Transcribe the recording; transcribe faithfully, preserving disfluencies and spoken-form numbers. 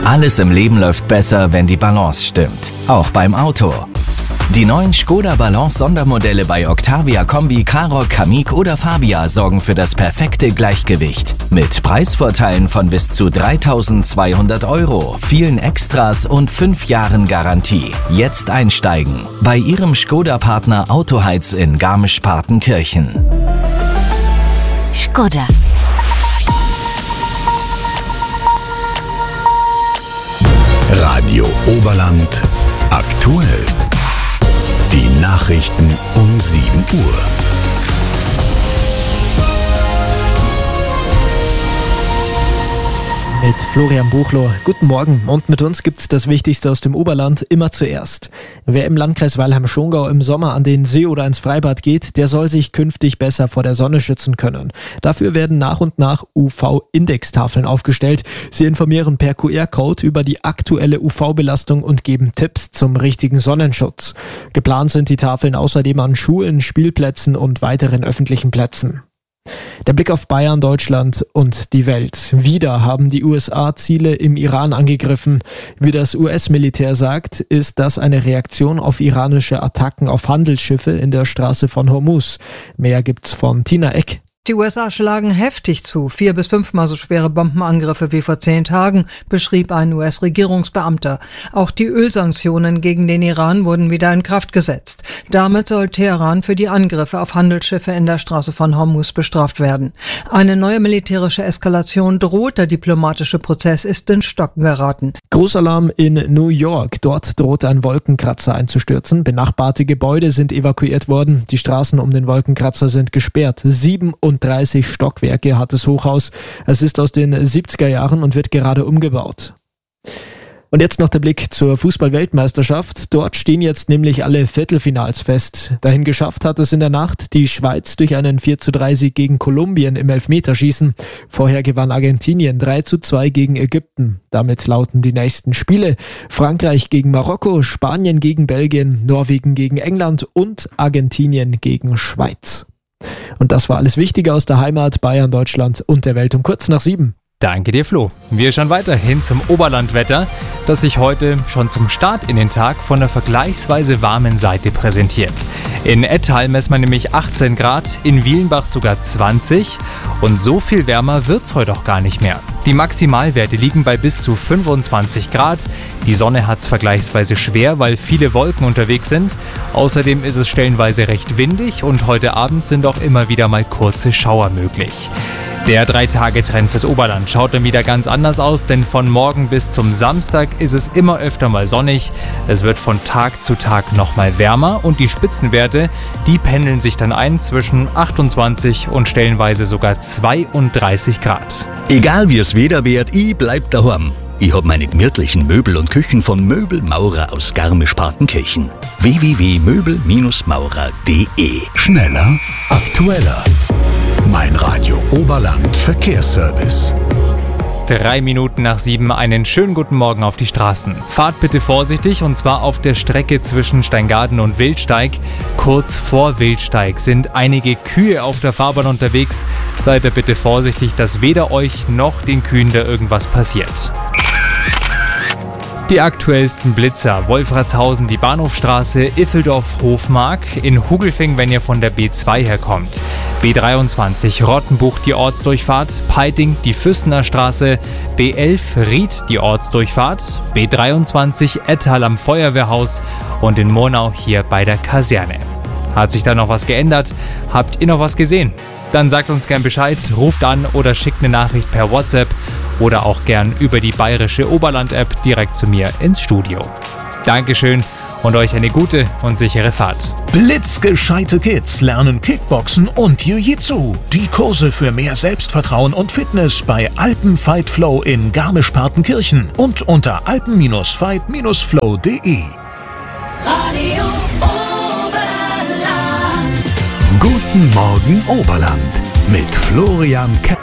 Alles im Leben läuft besser, wenn die Balance stimmt. Auch beim Auto. Die neuen Škoda Balance Sondermodelle bei Octavia Kombi, Karoq, Kamiq oder Fabia sorgen für das perfekte Gleichgewicht. Mit Preisvorteilen von bis zu dreitausendzweihundert Euro, vielen Extras und fünf Jahren Garantie. Jetzt einsteigen bei Ihrem Škoda-Partner Autoheiz in Garmisch-Partenkirchen. Škoda. Radio Oberland aktuell. Die Nachrichten um sieben Uhr. Mit Florian Buchloh. Guten Morgen. Und mit uns gibt's das Wichtigste aus dem Oberland immer zuerst. Wer im Landkreis Weilheim-Schongau im Sommer an den See oder ins Freibad geht, der soll sich künftig besser vor der Sonne schützen können. Dafür werden nach und nach U V-Indextafeln aufgestellt. Sie informieren per Q R-Code über die aktuelle U V-Belastung und geben Tipps zum richtigen Sonnenschutz. Geplant sind die Tafeln außerdem an Schulen, Spielplätzen und weiteren öffentlichen Plätzen. Der Blick auf Bayern, Deutschland und die Welt. Wieder haben die U S A Ziele im Iran angegriffen. Wie das U S-Militär sagt, ist das eine Reaktion auf iranische Attacken auf Handelsschiffe in der Straße von Hormuz. Mehr gibt's von Tina Eck. Die U S A schlagen heftig zu. Vier bis fünfmal so schwere Bombenangriffe wie vor zehn Tagen, beschrieb ein U S-Regierungsbeamter. Auch die Ölsanktionen gegen den Iran wurden wieder in Kraft gesetzt. Damit soll Teheran für die Angriffe auf Handelsschiffe in der Straße von Hormuz bestraft werden. Eine neue militärische Eskalation droht. Der diplomatische Prozess ist in Stocken geraten. Großalarm in New York. Dort droht ein Wolkenkratzer einzustürzen. Benachbarte Gebäude sind evakuiert worden. Die Straßen um den Wolkenkratzer sind gesperrt. siebenunddreißig Stockwerke hat das Hochhaus. Es ist aus den siebziger Jahren und wird gerade umgebaut. Und jetzt noch der Blick zur Fußball-Weltmeisterschaft. Dort stehen jetzt nämlich alle Viertelfinals fest. Dahin geschafft hat es in der Nacht die Schweiz durch einen vier zu drei Sieg gegen Kolumbien im Elfmeterschießen. Vorher gewann Argentinien drei zu zwei gegen Ägypten. Damit lauten die nächsten Spiele: Frankreich gegen Marokko, Spanien gegen Belgien, Norwegen gegen England und Argentinien gegen Schweiz. Und das war alles Wichtige aus der Heimat, Bayern, Deutschland und der Welt um kurz nach sieben. Danke dir, Flo. Wir schauen weiterhin zum Oberlandwetter, das sich heute schon zum Start in den Tag von der vergleichsweise warmen Seite präsentiert. In Ettal messen wir nämlich achtzehn Grad, in Wielenbach sogar zwanzig und so viel wärmer wird's heute auch gar nicht mehr. Die Maximalwerte liegen bei bis zu fünfundzwanzig Grad. Die Sonne hat's vergleichsweise schwer, weil viele Wolken unterwegs sind. Außerdem ist es stellenweise recht windig und heute Abend sind auch immer wieder mal kurze Schauer möglich. Der Drei-Tage-Trend fürs Oberland schaut dann wieder ganz anders aus, denn von morgen bis zum Samstag ist es immer öfter mal sonnig. Es wird von Tag zu Tag noch mal wärmer und die Spitzenwerte, die pendeln sich dann ein zwischen achtundzwanzig und stellenweise sogar zweiunddreißig Grad. Egal wie es Wetter wird, ich bleib daheim. Ich hab meine gemütlichen Möbel und Küchen von Möbelmaurer aus Garmisch-Partenkirchen. w w w punkt möbel maurer punkt d e. Schneller, aktueller. Mein Radio Oberland Verkehrsservice. Drei Minuten nach sieben, einen schönen guten Morgen auf die Straßen. Fahrt bitte vorsichtig und zwar auf der Strecke zwischen Steingaden und Wildsteig. Kurz vor Wildsteig sind einige Kühe auf der Fahrbahn unterwegs. Seid da bitte vorsichtig, dass weder euch noch den Kühen da irgendwas passiert. Die aktuellsten Blitzer: Wolfratshausen die Bahnhofstraße, Iffeldorf-Hofmark, in Hugelfing, wenn ihr von der B zwei herkommt. B dreiundzwanzig Rottenbuch die Ortsdurchfahrt, Peiting die Füssener Straße, B elf Ried die Ortsdurchfahrt, B dreiundzwanzig Ettal am Feuerwehrhaus und in Murnau hier bei der Kaserne. Hat sich da noch was geändert? Habt ihr noch was gesehen? Dann sagt uns gern Bescheid, ruft an oder schickt eine Nachricht per WhatsApp oder auch gern über die bayerische Oberland-App direkt zu mir ins Studio. Dankeschön und euch eine gute und sichere Fahrt. Blitzgescheite Kids lernen Kickboxen und Jiu-Jitsu. Die Kurse für mehr Selbstvertrauen und Fitness bei Alpen Fight Flow in Garmisch-Partenkirchen und unter alpen fight flow punkt d e. Radio Oberland. Guten Morgen Oberland mit Florian Kessler.